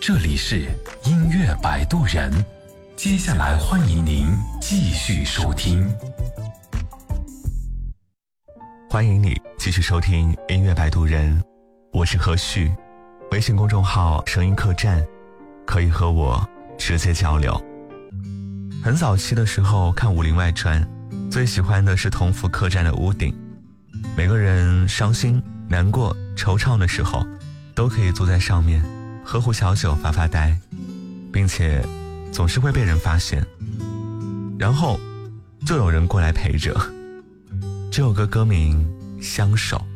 这里是音乐摆渡人，接下来欢迎您继续收听。 欢迎你继续收听音乐摆渡人，我是何旭，微信公众号声音客栈，可以和我直接交流。很早期的时候看《武林外传》，最喜欢的是同福客栈的屋顶，每个人伤心、难过、惆怅的时候，都可以坐在上面喝壶小酒发发呆，并且总是会被人发现，然后就有人过来陪着。这首歌歌名《相守》。